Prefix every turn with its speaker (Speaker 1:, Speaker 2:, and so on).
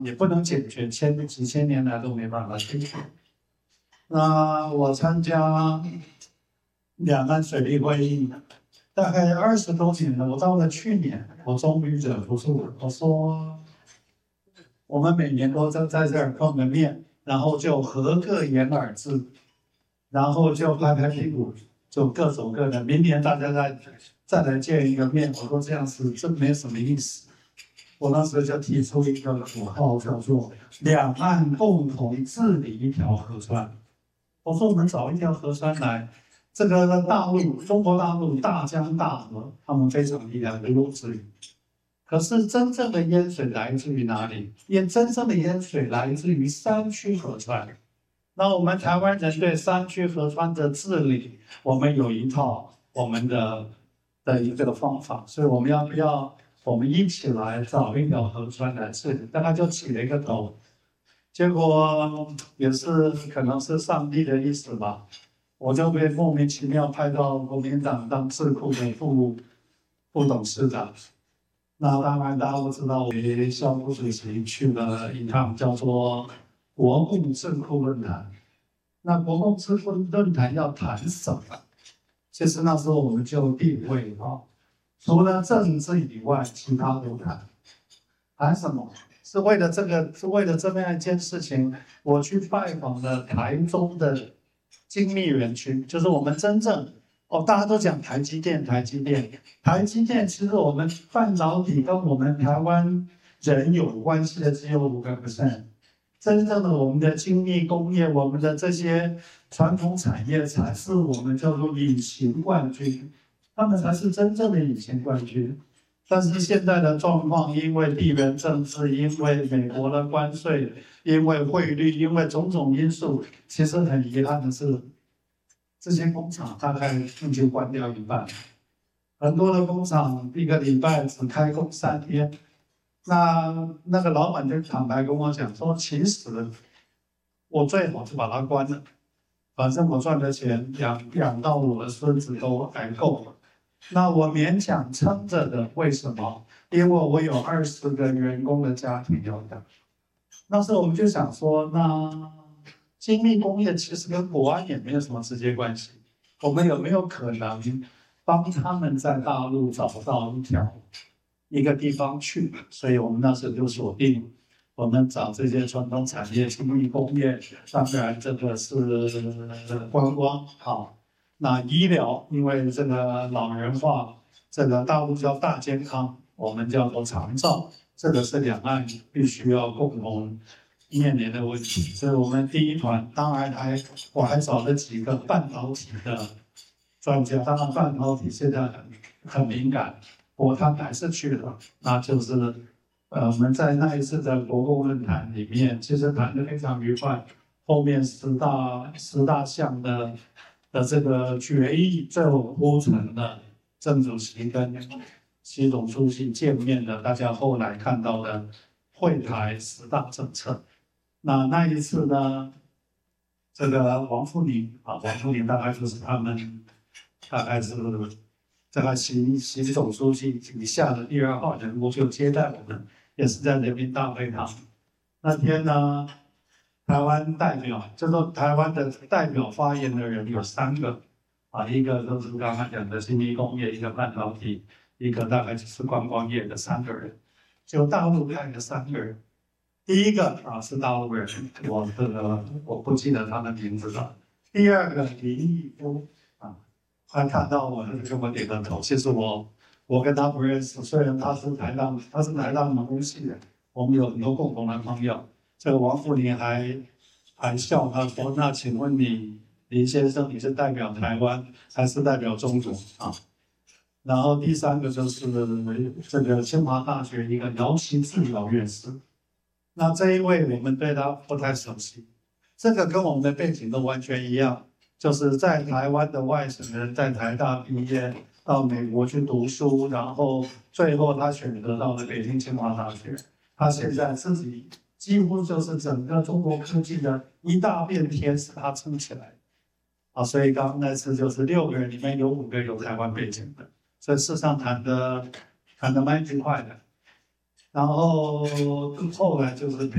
Speaker 1: 也不能解决几千年来都没办法解决。那我参加两岸水利会议大概20多年了，我到了去年，我终于忍不住了，我说我们每年都在这儿碰个面，然后就合个言而至，然后就拍拍屁股，就各走各的。明年大家再来见一个面，我说这样子真没什么意思。我那时候就提出一个口号，叫做“两岸共同治理一条河川”。我说我们找一条河川来，这个中国大陆大江大河，他们非常厉害，如鱼之鱼。可是真正的淹水来自于哪里？真正的淹水来自于山区河川。那我们台湾人对山区河川的治理，我们有一套我们的一个方法，所以我们要不要我们一起来找一条河川来治理？大概就起了一个头，结果也是可能是上帝的意思吧，我就被莫名其妙派到国民党当智库的副董事长。那当然，大家都知道，我校务主席去了一趟叫做国共智库论坛。那国共智库论坛要谈什么？其实那时候我们就定位除了政治以外，其他都谈。谈什么？是为了这么一件事情，我去拜访了台中的精密园区，就是我们真正大家都讲台积电，其实我们半导体跟我们台湾人有关系的只有5%，真正的我们的精密工业，我们的这些传统产业才是我们叫做隐形冠军，他们才是真正的隐形冠军。但是现在的状况，因为地缘政治，因为美国的关税，因为汇率，因为种种因素，其实很遗憾的是，这些工厂大概已经关掉一半，很多的工厂一个礼拜只开工3天。那个老板就坦白跟我讲说，其实我最好就把它关了，反正我赚的钱养到我的孙子都还够了。那我勉强撑着的，为什么？因为我有20个员工的家庭要养。那时候我们就想说，那精密工业其实跟国安也没有什么直接关系，我们有没有可能帮他们在大陆找到一个地方去？所以我们那时候就锁定，我们找这些传统产业、精密工业，当然这个是观光好。那医疗，因为这个老人化，这个大陆叫大健康，我们叫做长照，这个是两岸必须要共同面临的问题。所以我们第一团，当然我还找了几个半导体的专家，当然半导体现在很敏感，不过他们还是去了。那就是我们在那一次的国共论坛里面，其实谈得非常愉快。后面十大项的这个决议，最后铺成了郑主席跟习总书记见面的，大家后来看到的会台10大政策。那一次呢，这个王富宁大概就是他们，大概是这个习总书记以下的第2号人物，就接待我们，也是在人民大会堂。那天呢，台湾代表，就是台湾的代表发言的人有3个，一个就是刚刚讲的精密工业，一个半导体，一个大概就是观光业的3个人，就大陆派的3个人。第一个是大陆人，我不记得他的名字了。第2个林毅夫他看到我就跟我点个头。其实我跟他不认识，虽然他是台大农工系的，我们有很多共同的朋友。这个王富宁还笑他说：“那请问林先生，你是代表台湾还是代表中国啊？”然后第3个就是这个清华大学一个姚其志老院士。那这一位我们对他不太熟悉，这个跟我们的背景都完全一样，就是在台湾的外省人，在台大毕业，到美国去读书，然后最后他选择到了北京清华大学。他现在自己几乎就是整个中国科技的一大片天是他撑起来的所以刚刚那次就是6个人里面有5个有台湾背景的，所以事实上谈得蛮愉快的。然后后来就是